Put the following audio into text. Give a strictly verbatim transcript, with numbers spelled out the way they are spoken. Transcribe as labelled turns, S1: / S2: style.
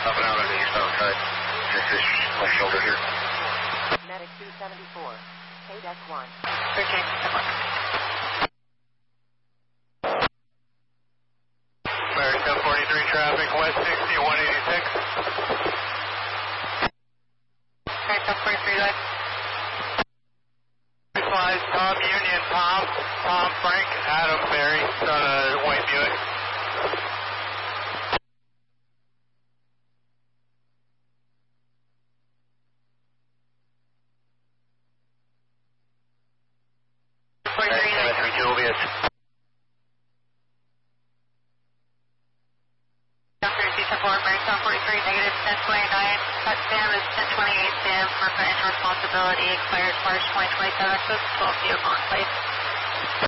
S1: Up and out on the eastbound side. Just this left shoulder here.
S2: Medic two seventy-four. K deck one.
S3: thirteen.
S4: America forty-three traffic, west sixty, one eighty-six.
S3: America forty-three, right.
S4: Flies Tom Union, Tom, Tom, Frank, Adam, Barry, on a white Buick.
S1: three Juliet.
S3: American forty-three, negative ten twenty-nine. Cut Sam is ten twenty-eight Sam for financial responsibility expired March twenty twenty-seven. So twelve vehicle on site.